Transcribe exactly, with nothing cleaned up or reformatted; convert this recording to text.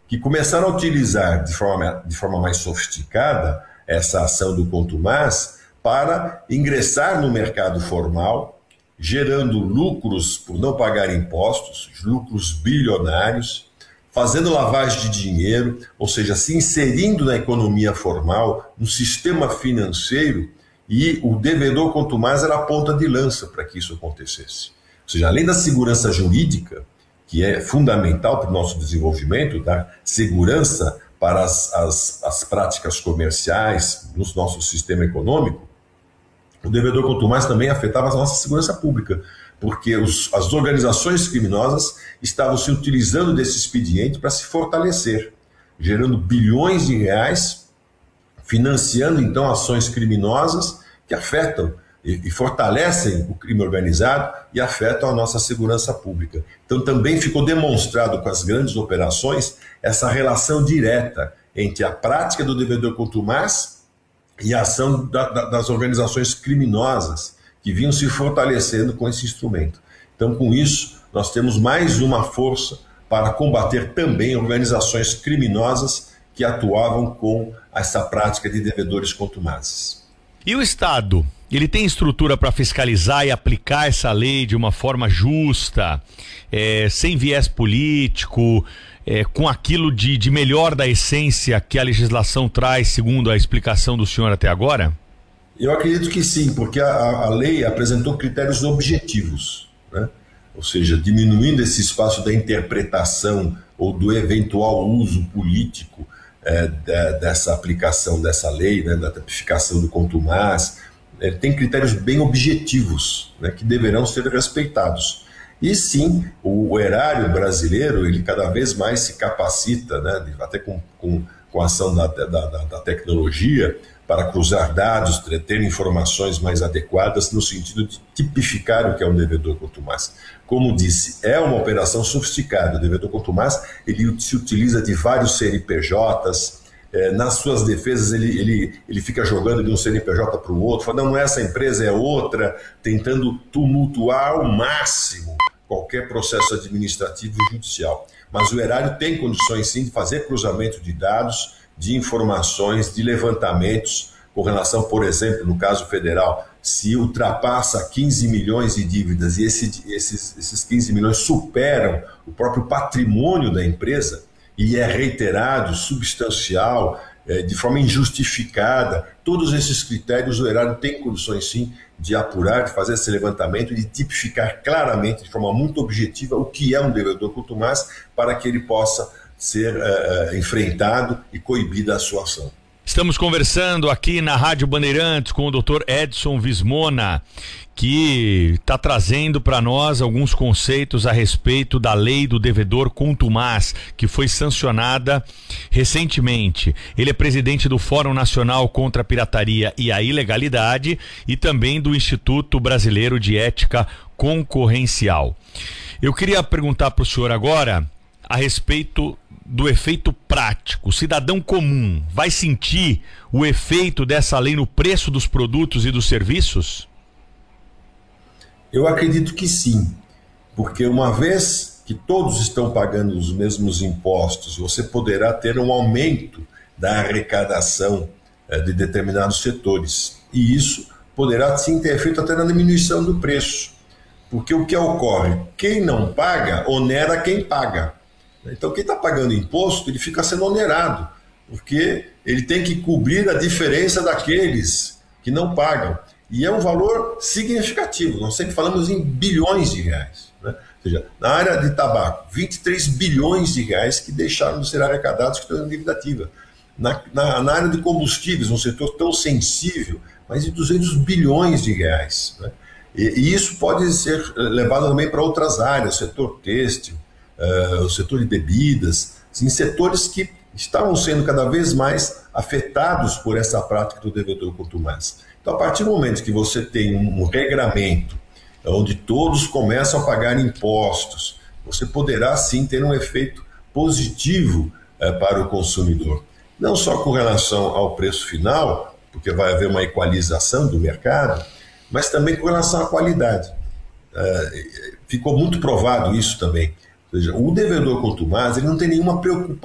que começaram a utilizar de forma, de forma mais sofisticada essa ação do contumaz para ingressar no mercado formal, gerando lucros por não pagar impostos, lucros bilionários, fazendo lavagem de dinheiro, ou seja, se inserindo na economia formal, no sistema financeiro, e o devedor contumaz era a ponta de lança para que isso acontecesse. Ou seja, além da segurança jurídica, que é fundamental para o nosso desenvolvimento, da segurança para as, as, as práticas comerciais no nosso sistema econômico, o devedor contumaz também afetava a nossa segurança pública, porque os, as organizações criminosas estavam se utilizando desse expediente para se fortalecer, gerando bilhões de reais, financiando então ações criminosas que afetam e, e fortalecem o crime organizado e afetam a nossa segurança pública. Então também ficou demonstrado com as grandes operações essa relação direta entre a prática do devedor contumaz e a ação da, da, das organizações criminosas que vinham se fortalecendo com esse instrumento. Então, com isso, nós temos mais uma força para combater também organizações criminosas que atuavam com essa prática de devedores contumazes. E o Estado? Ele tem estrutura para fiscalizar e aplicar essa lei de uma forma justa, é, sem viés político, é, com aquilo de, de melhor da essência que a legislação traz, segundo a explicação do senhor até agora? Eu acredito que sim, porque a, a lei apresentou critérios objetivos, né? Ou seja, diminuindo esse espaço da interpretação ou do eventual uso político é, de, dessa aplicação dessa lei, né, da tipificação do contumaz. É, tem critérios bem objetivos, né, que deverão ser respeitados. E sim, o, o erário brasileiro, ele cada vez mais se capacita, né, até com, com, com a ação da, da, da, da tecnologia, para cruzar dados, ter informações mais adequadas no sentido de tipificar o que é um devedor contumaz. Como disse, é uma operação sofisticada. O devedor contumaz, ele se utiliza de vários C N P Js, é, nas suas defesas ele, ele, ele fica jogando de um C N P J para o outro, falando, não, essa empresa é outra, tentando tumultuar ao máximo qualquer processo administrativo e judicial. Mas o erário tem condições sim de fazer cruzamento de dados, de informações, de levantamentos com relação, por exemplo, no caso federal, se ultrapassa quinze milhões de dívidas e esse, esses, esses quinze milhões superam o próprio patrimônio da empresa e é reiterado, substancial, é, de forma injustificada, todos esses critérios o erário tem condições sim de apurar, de fazer esse levantamento e de tipificar claramente, de forma muito objetiva, o que é um devedor contumaz para que ele possa ser uh, enfrentado e coibida a sua ação. Estamos conversando aqui na Rádio Bandeirantes com o doutor Edson Vismona, que está trazendo para nós alguns conceitos a respeito da lei do devedor contumaz, que foi sancionada recentemente. Ele é presidente do Fórum Nacional contra a Pirataria e a Ilegalidade e também do Instituto Brasileiro de Ética Concorrencial. Eu queria perguntar para o senhor agora a respeito do efeito prático. O cidadão comum vai sentir o efeito dessa lei no preço dos produtos e dos serviços? Eu acredito que sim, porque uma vez que todos estão pagando os mesmos impostos, você poderá ter um aumento da arrecadação eh, de determinados setores. E isso poderá sim ter efeito até na diminuição do preço. Porque o que ocorre? Quem não paga, onera quem paga. Então quem está pagando imposto, ele fica sendo onerado, porque ele tem que cobrir a diferença daqueles que não pagam. E é um valor significativo, nós sempre falamos em bilhões de reais, né? Ou seja, na área de tabaco, vinte e três bilhões de reais que deixaram de ser arrecadados que estão em dívida ativa. Na, na, na área de combustíveis, um setor tão sensível, mais de duzentos bilhões de reais, né? E, e isso pode ser levado também para outras áreas, o setor têxtil, Uh, o setor de bebidas, em setores que estavam sendo cada vez mais afetados por essa prática do devedor contumaz. Então, a partir do momento que você tem um, um regramento onde todos começam a pagar impostos, você poderá sim ter um efeito positivo uh, para o consumidor. Não só com relação ao preço final, porque vai haver uma equalização do mercado, mas também com relação à qualidade. Uh, ficou muito provado isso também. Ou seja, o devedor contumaz ele não tem nenhuma preocupação